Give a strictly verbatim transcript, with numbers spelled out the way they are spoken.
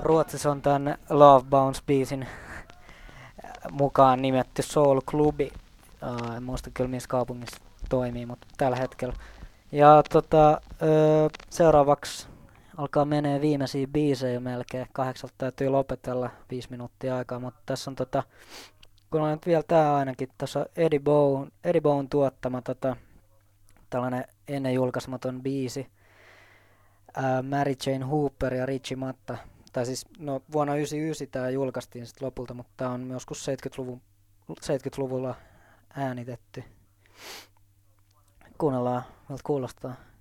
Ruotsissa on tämän Love Bounce-biisin mukaan nimetty Soul-klubi. Uh, en muista kyllä missä kaupungissa toimii, mutta tällä hetkellä. Ja tota, öö, seuraavaksi alkaa menee viimeisiä biisejä melkein. Kahdeksalta täytyy lopetella viisi minuuttia aikaa, mutta tässä on tota, kun on nyt vielä tää ainakin, tässä on Eddie Bone, Eddie Bone tuottama tota, tällainen ennen julkaisematon biisi. Ää, Mary Jane Hooper ja Richie Matta. Tai siis, no vuonna yhdeksänkymmentäyhdeksän tää julkaistiin sit lopulta, mutta tää on joskus seitsemänkymmentäluvun, seitsemänkymmentäluvulla äänitetty. Kuunnellaan, miltä kuulostaa.